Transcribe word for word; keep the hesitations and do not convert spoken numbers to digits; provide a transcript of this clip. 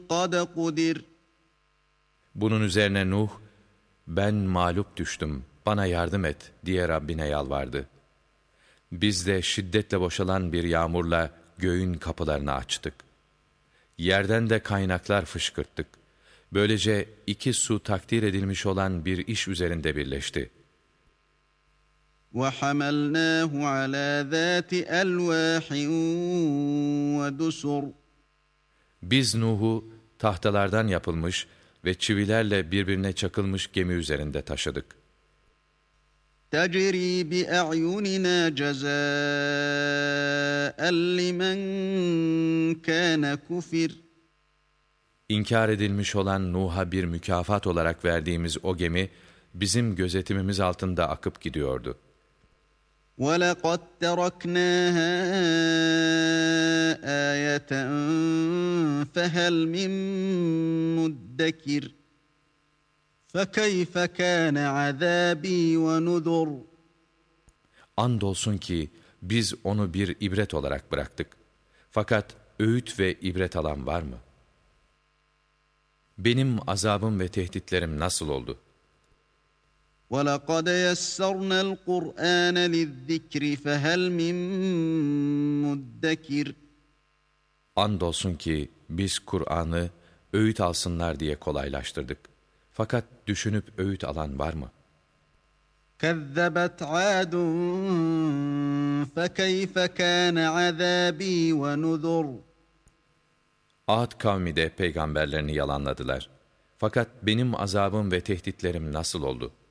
قَدْ قُدِرَ Bunun üzerine Nuh, ben mağlup düştüm, bana yardım et diye Rabbine yalvardı. Biz de şiddetle boşalan bir yağmurla göğün kapılarını açtık. Yerden de kaynaklar fışkırttık. Böylece iki su takdir edilmiş olan bir iş üzerinde birleşti. وَحَمَلْنَاهُ عَلَى ذَاتِ أَلْوَاحٍ وَدُسُرٍ Biz Nuh'u tahtalardan yapılmış ve çivilerle birbirine çakılmış gemi üzerinde taşıdık. تَجْرِي بِأَعْيُنِنَا جَزَاءً لِمَنْ كَانَ كُفِرٍ İnkar edilmiş olan Nuh'a bir mükafat olarak verdiğimiz o gemi, bizim gözetimimiz altında akıp gidiyordu. وَلَقَدْ تَرَكْنَاهَا آيَةً فَهَلْ مِن مُدَّكِرٍ فَكَيْفَ كَانَ عَذَابِي وَنُذُرِ Andolsun ki biz onu bir ibret olarak bıraktık. Fakat öğüt ve ibret alan var mı? Benim azabım ve tehditlerim nasıl oldu? وَلَقَدْ يَسَّرْنَا الْقُرْآنَ لِلذِّكْرِ فَهَلْ مِن مُدَّكِرٍ Andolsun ki biz Kur'an'ı öğüt alsınlar diye kolaylaştırdık. Fakat düşünüp öğüt alan var mı? كَذَّبَتْ عَادٌ فَكَيْفَ كَانَ عَذَابِي وَنُذُرِ Ad kavmi de peygamberlerini yalanladılar. Fakat benim azabım ve tehditlerim nasıl oldu?